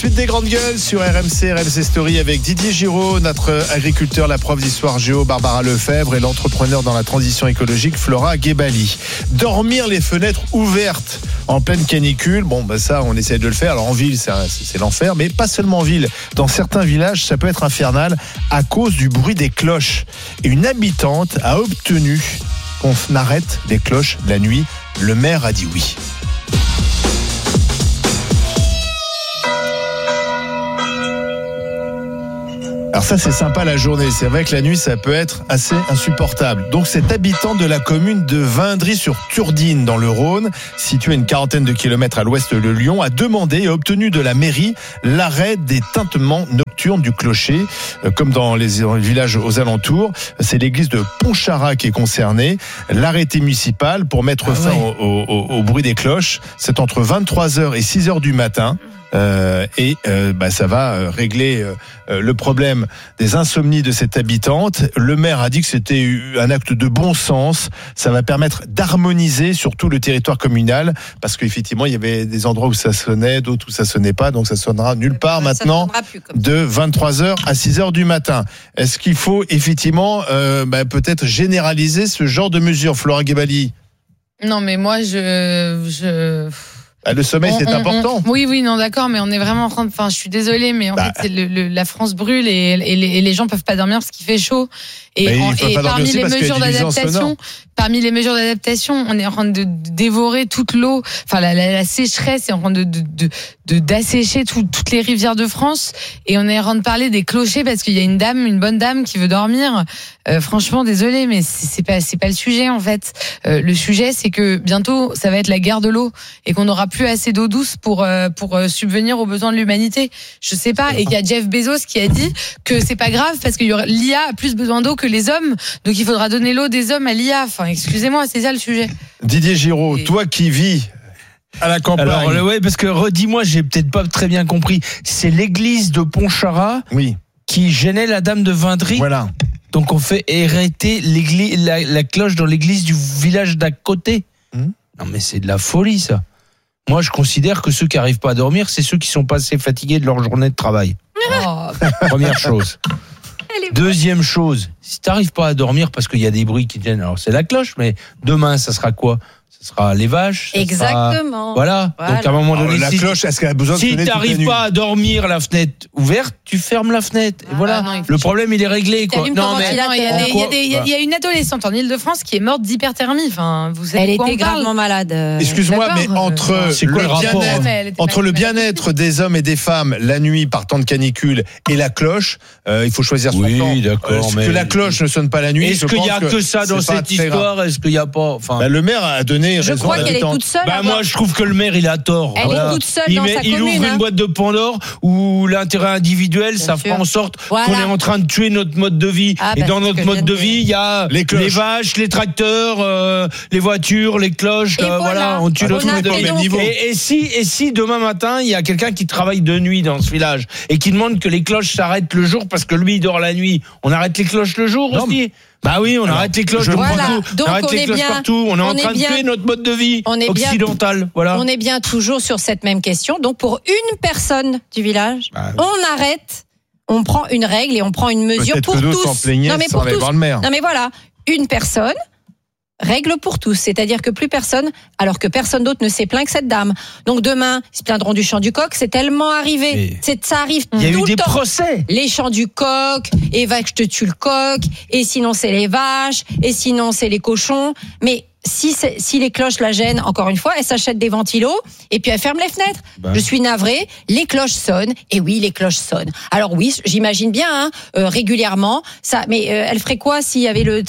Suite des grandes gueules sur RMC Story avec Didier Giraud, notre agriculteur, la prof d'histoire géo Barbara Lefebvre et l'entrepreneur dans la transition écologique Flora Gebali. Dormir les fenêtres ouvertes en pleine canicule, ça on essaie de le faire. Alors en ville c'est l'enfer, mais pas seulement en ville. Dans certains villages ça peut être infernal à cause du bruit des cloches. Et une habitante a obtenu qu'on arrête les cloches la nuit. Le maire a dit oui. Alors ça c'est sympa la journée, c'est vrai que la nuit ça peut être assez insupportable. Donc cette habitante de la commune de Vindry-sur-Turdine dans le Rhône, située à une quarantaine de kilomètres à l'ouest de Lyon, a demandé et obtenu de la mairie l'arrêt des tintements nocturnes du clocher, comme dans les villages aux alentours. C'est l'église de Pontcharrat qui est concernée. L'arrêté municipal pour mettre fin au bruit des cloches, c'est entre 23h et 6h du matin. Ça va régler le problème des insomnies de cette habitante. Le maire a dit que c'était un acte de bon sens. Ça va permettre d'harmoniser surtout le territoire communal, parce qu'effectivement il y avait des endroits où ça sonnait, d'autres où ça sonnait pas, donc ça sonnera nulle part maintenant de 23h à 6h du matin. Est-ce qu'il faut effectivement peut-être généraliser ce genre de mesures, Flora Gebali? Non, mais moi le sommeil, c'est important. Oui, non, d'accord, mais on est vraiment en train de. Enfin, je suis désolée, mais en fait, la France brûle et les gens peuvent pas dormir parce qu'il fait chaud. Et parmi les mesures d'adaptation, on est en train de dévorer toute l'eau. Enfin, la sécheresse est en train d'assécher toutes les rivières de France. Et on est en train de parler des clochers parce qu'il y a une bonne dame qui veut dormir. Franchement, désolée, mais c'est pas le sujet en fait. Le sujet, c'est que bientôt, ça va être la guerre de l'eau et qu'on n'aura plus assez d'eau douce pour subvenir aux besoins de l'humanité. Je sais pas. Et qu'il y a Jeff Bezos qui a dit que c'est pas grave parce que l'IA a plus besoin d'eau que les hommes, donc il faudra donner l'eau des hommes à l'IA. Enfin, excusez-moi, c'est ça le sujet. Didier Giraud, toi qui vis à la campagne. Alors, parce que redis-moi, j'ai peut-être pas très bien compris. C'est l'église de Pontcharrat qui gênait la dame de Vindry. Voilà. Donc on fait arrêter la cloche dans l'église du village d'à côté. Non mais c'est de la folie ça. Moi je considère que ceux qui arrivent pas à dormir, c'est ceux qui sont pas assez fatigués de leur journée de travail. Première chose. Deuxième chose, si t'arrives pas à dormir parce qu'il y a des bruits qui te gênent, alors c'est la cloche, mais demain ça sera quoi? Ce sera les vaches. Exactement. Voilà. Donc à un moment donné, la cloche, est-ce qu'elle a besoin de sonner? Si t'arrives pas à dormir la fenêtre ouverte, tu fermes la fenêtre. Et voilà. Le problème il est réglé quoi. Il y a une adolescente en Île-de-France qui est morte d'hyperthermie. Enfin, elle était gravement malade. Excuse-moi, mais entre le bien-être des hommes et des femmes la nuit par temps de canicule et la cloche, il faut choisir son temps. Oui, d'accord. Que la cloche ne sonne pas la nuit. Est-ce qu'il y a que ça dans cette histoire? Est-ce qu'il y a pas? Le maire a donné. Je crois qu'elle est toute seule. Moi, je trouve que le maire, il a tort. Elle est toute seule dans sa commune. Il ouvre une boîte de Pandore où l'intérêt individuel, ça fait en sorte qu'on est en train de tuer notre mode de vie. Et dans notre mode de vie, il y a les vaches, les tracteurs, les voitures, les cloches. On tue notre mode de vie. Et si demain matin, il y a quelqu'un qui travaille de nuit dans ce village et qui demande que les cloches s'arrêtent le jour parce que lui, il dort la nuit, on arrête les cloches le jour aussi? On arrête les cloches partout. On arrête les cloches partout. On est en train de tuer notre mode de vie occidental. Voilà. On est bien toujours sur cette même question. Donc, pour une personne du village, on arrête, on prend une règle et on prend une mesure peut-être pour que tous. S'en plaignaient Non, mais sans pour tous. voir le maire. Non, mais voilà. Une personne. Règle pour tous, c'est-à-dire que plus personne, alors que personne d'autre ne s'est plaint que cette dame. Donc demain, ils se plaindront du chant du coq, c'est tellement arrivé. Ça arrive tout le temps. Il y a eu des procès. Les chants du coq, et va que je te tue le coq, et sinon c'est les vaches, et sinon c'est les cochons. Mais si les cloches la gênent, encore une fois, elle s'achète des ventilos et puis elle ferme les fenêtres. Je suis navrée, les cloches sonnent. Et oui, les cloches sonnent. Alors oui, j'imagine bien régulièrement ça. Mais elle ferait quoi s'il y avait le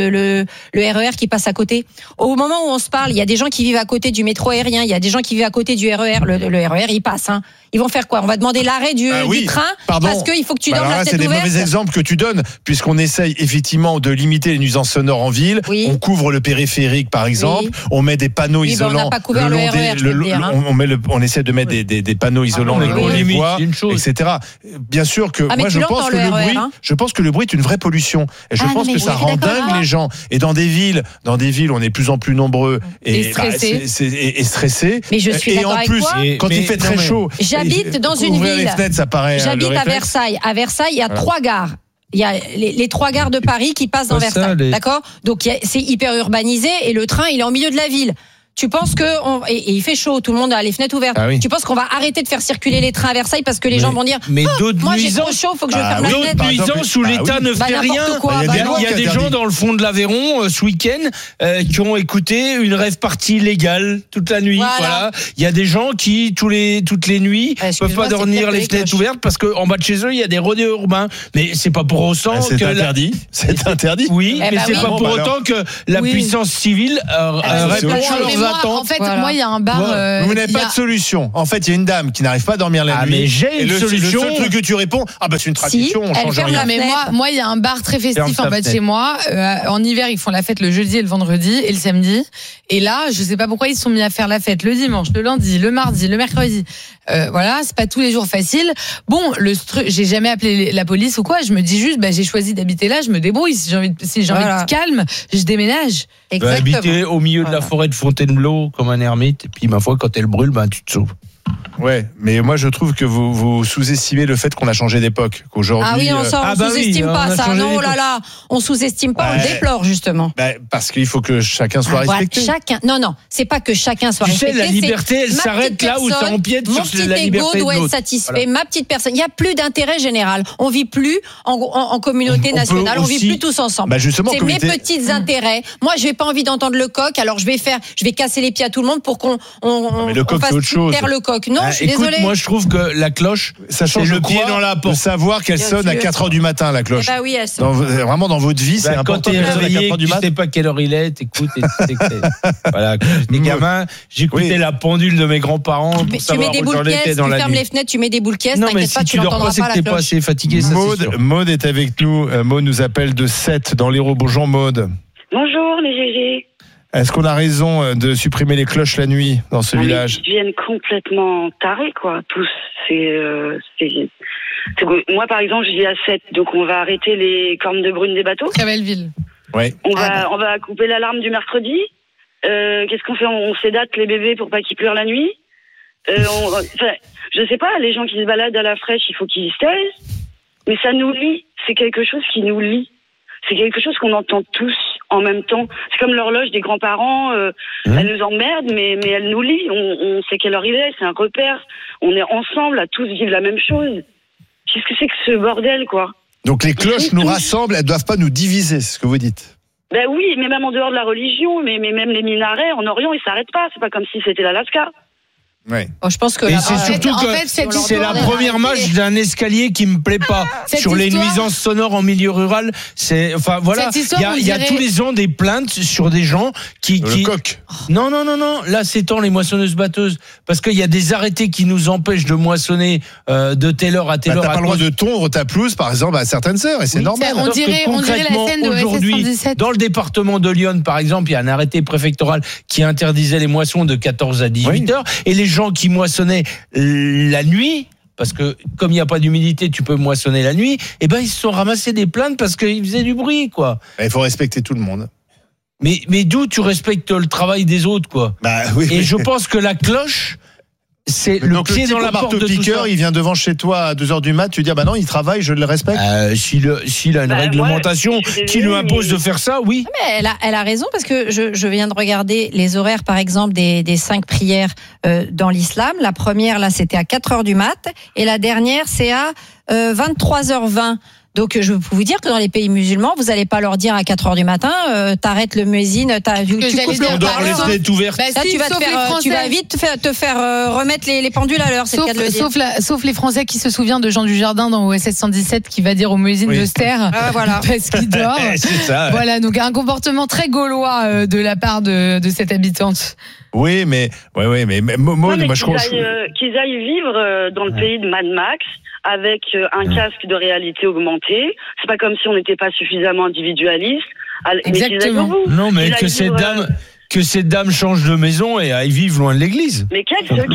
RER qui passe à côté? Au moment où on se parle, il y a des gens qui vivent à côté du métro aérien. Il y a des gens qui vivent à côté du RER. Le RER, il passe. Ils vont faire quoi? On va demander l'arrêt du train parce qu'il faut que tu dormes la tête ouverte. C'est des mauvais exemples que tu donnes, puisqu'on essaye effectivement de limiter les nuisances sonores en ville. On couvre le périphérique, par exemple. On met des panneaux isolants. On n'a pas couvert le RER, on essaie de mettre des panneaux isolants le long des voies, etc. Bien sûr que moi je pense que le bruit est une vraie pollution. Et je pense que ça rend dingue les gens. Et dans des villes, on est de plus en plus nombreux et stressés. Mais je suis d'accord avec toi. Quand il fait très chaud, J'habite dans une ville. Les fenêtres, ça paraît. J'habite à Versailles. À Versailles, il y a 3 gares. Il y a les 3 gares de Paris qui passent dans Versailles, d'accord ? Donc c'est hyper urbanisé et le train il est en milieu de la ville. Tu penses que et il fait chaud, tout le monde a les fenêtres ouvertes. Ah oui. Tu penses qu'on va arrêter de faire circuler les trains à Versailles parce que les gens vont dire moi j'ai trop chaud, faut que je ferme la fenêtre. D'autres nuisances où l'État ne fait rien. Il y a des gens dans le fond de l'Aveyron ce week-end qui ont écouté une rave party légale toute la nuit. Voilà. Il y a des gens qui toutes les nuits peuvent pas dormir les fenêtres ouvertes parce que en bas de chez eux il y a des rodéos urbains. Mais c'est pas pour autant que c'est interdit. C'est interdit. Oui, mais c'est pas pour autant que la puissance civile répète leurs attentes. En fait, moi, il y a un bar. Vous n'avez pas de solution. En fait, il y a une dame qui n'arrive pas à dormir la nuit. Mais j'ai une solution. Le seul truc que tu réponds, c'est une tradition, on change rien. Mais moi, il y a un bar très festif en bas de chez moi. En hiver, ils font la fête le jeudi et le vendredi et le samedi. Et là, je sais pas pourquoi ils se sont mis à faire la fête le dimanche, le lundi, le mardi, le mercredi. Voilà, c'est pas tous les jours facile. Bon, j'ai jamais appelé la police ou quoi. Je me dis juste, j'ai choisi d'habiter là, je me débrouille. Si j'ai envie de calme, je déménage. Exactement. Habiter au milieu de la forêt de Fontainebleau comme un ermite, et puis ma foi, quand elle brûle, tu te sauves. Ouais, mais moi je trouve que vous sous-estimez le fait qu'on a changé d'époque, qu'aujourd'hui. Ah oui, on sous-estime pas ça. Non, on sous-estime pas, on le déplore justement. Parce qu'il faut que chacun soit respecté. Non, c'est pas que chacun soit respecté. Tu sais, la liberté, elle s'arrête là où ça empiète sur la liberté de l'autre. Mon petit ego doit être satisfait. Voilà. Ma petite personne, il y a plus d'intérêt général. On vit plus en communauté nationale. On vit plus tous ensemble. Justement, c'est mes petits intérêts. Moi, j'ai pas envie d'entendre le coq. Alors je vais casser les pieds à tout le monde pour qu'on fasse taire le coq. Non, je suis désolée. Moi, je trouve que la cloche, ça change le pied dans la porte. De savoir qu'elle sonne à 4h du matin, la cloche. Oui, elle sonne. Vraiment, dans votre vie, c'est important qu'elle sonne à 4h du matin. Tu sais pas quelle heure il est, t'écoutes. Voilà. Les gamins, j'écoutais la pendule de mes grands-parents pour savoir où j'en étais dans la nuit. Tu fermes les fenêtres, tu mets des boules caisses, t'inquiète pas, tu l'entendras pas, la cloche. T'es pas assez fatigué, ça c'est sûr. Maud est avec nous. Maud nous appelle de Sète, dans l'Hérault. Bonjour, Maud. Bonjour, les GG. Est-ce qu'on a raison de supprimer les cloches la nuit dans ce village ? Ils deviennent complètement tarés, quoi. Tous. Moi, par exemple, je vis à 7, donc on va arrêter les cornes de brune des bateaux. Très belle ville. Ouais. On va couper l'alarme du mercredi. Qu'est-ce qu'on fait ? On sédate les bébés pour pas qu'ils pleurent la nuit. Je sais pas, les gens qui se baladent à la fraîche, il faut qu'ils se taisent. Mais ça nous lie. C'est quelque chose qui nous lie. C'est quelque chose qu'on entend tous en même temps. C'est comme l'horloge des grands-parents. Elle nous emmerde, mais elle nous lie. On sait quelle heure il est. C'est un repère. On est ensemble à tous vivre la même chose. Qu'est-ce que c'est que ce bordel, quoi ? Donc les cloches nous rassemblent. Elles doivent pas nous diviser, c'est ce que vous dites. Oui, mais même en dehors de la religion, mais même les minarets en Orient, ils s'arrêtent pas. C'est pas comme si c'était l'Alaska. Ouais. Je pense que c'est surtout que c'est la première marche d'un escalier qui me plaît pas sur les nuisances sonores en milieu rural. Il y a tous les ans des plaintes sur des gens qui coq. Non. Là, c'est les moissonneuses batteuses parce qu'il y a des arrêtés qui nous empêchent de moissonner de telle heure à telle heure. T'as pas le droit de tondre ta pelouse, par exemple, à certaines heures, et c'est normal. On dirait la scène de aujourd'hui, dans le département de Lyon, par exemple, il y a un arrêté préfectoral qui interdisait les moissons de 14 à 18 heures, et les gens qui moissonnaient la nuit, parce que comme il n'y a pas d'humidité, tu peux moissonner la nuit, ils se sont ramassés des plaintes parce qu'ils faisaient du bruit, quoi. Il faut respecter tout le monde. Mais d'où tu respectes le travail des autres, quoi. Et je pense que la cloche, c'est le pied dans la porte de piqueur, il vient devant chez toi à 2h du mat, tu dis non, il travaille, je le respecte. S'il a une réglementation qui lui impose de faire ça, oui. Mais elle a raison, parce que je viens de regarder les horaires, par exemple, des 5 prières dans l'islam. La première, là, c'était à 4h du mat, et la dernière, c'est à 23h20. Donc, je peux vous dire que dans les pays musulmans, vous n'allez pas leur dire à 4h du matin, t'arrêtes le muezzin, tu coupes le dehors, les fenêtres ouvertes. Tu vas vite te faire remettre les pendules à l'heure, c'est le cas de le dire. Sauf les Français qui se souviennent de Jean Dujardin dans OSS 117 qui va dire au muezzin de se taire parce qu'il dort. C'est ça. Voilà, donc un comportement très gaulois de la part de cette habitante. Oui, mais moi je crois qu'ils aillent vivre dans le pays de Mad Max avec un casque de réalité augmentée. C'est pas comme si on n'était pas suffisamment individualiste. Exactement. Non, mais que ces dames changent de maison et aillent vivre loin de l'église. Mais qu'elle se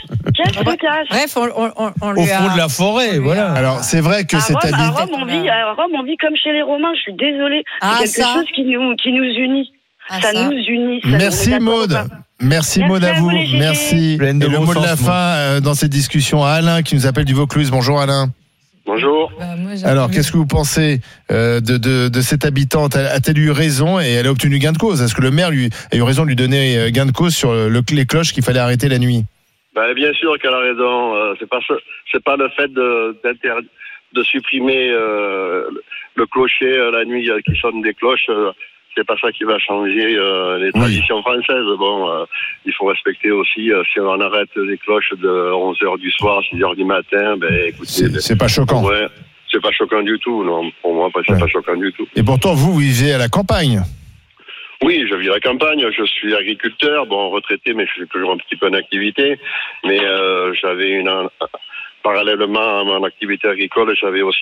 cache. Bref, on lui a... Au fond de la forêt, voilà. Alors, c'est vrai que cette habitante... À Rome, on vit comme chez les Romains. Je suis désolée. C'est quelque chose qui nous unit. Ça nous unit. Merci, Maud. Merci Maud à vous. Merci. Et le mot de la fin dans cette discussion à Alain qui nous appelle du Vaucluse. Bonjour Alain. Bonjour. Alors, qu'est-ce que vous pensez de cette habitante? A-t-elle eu raison et elle a obtenu gain de cause? Est-ce que le maire a eu raison de lui donner gain de cause sur les cloches qu'il fallait arrêter la nuit? Bien sûr qu'elle a raison. C'est pas le fait de supprimer le clocher la nuit qui sonne des cloches. C'est pas ça qui va changer les traditions françaises. Bon, il faut respecter aussi, si on arrête les cloches de 11h du soir, 6h du matin, écoutez... C'est pas choquant. Ouais, c'est pas choquant du tout, non. Pour moi, c'est pas choquant du tout. Et pourtant, vous vivez à la campagne. Oui, je vis à la campagne, je suis agriculteur, retraité, mais je suis toujours un petit peu en activité. Mais j'avais parallèlement à mon activité agricole, j'avais aussi